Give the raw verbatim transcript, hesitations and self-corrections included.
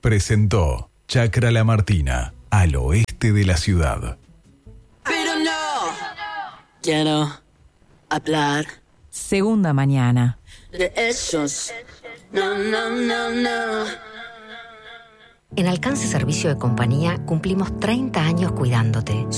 presentó Chacra La Martina, al oeste de la ciudad. Pero no quiero hablar Segunda mañana. de esos. No, no, no, no. En Alcance Servicio de Compañía cumplimos treinta años cuidándote.